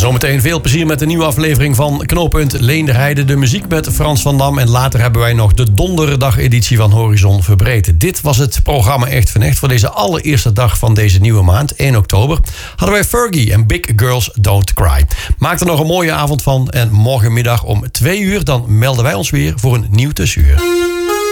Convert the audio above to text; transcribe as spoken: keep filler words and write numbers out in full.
Zometeen veel plezier met de nieuwe aflevering van Knooppunt Leenderheide. De muziek met Frans van Dam. En later hebben wij nog de donderdag-editie van Horizon Verbreed. Dit was het programma Echt van Echt voor deze allereerste dag van deze nieuwe maand, één oktober. Hadden wij Fergie en Big Girls Don't Cry. Maak er nog een mooie avond van. En morgenmiddag om twee uur dan melden wij ons weer voor een nieuw tussenuur.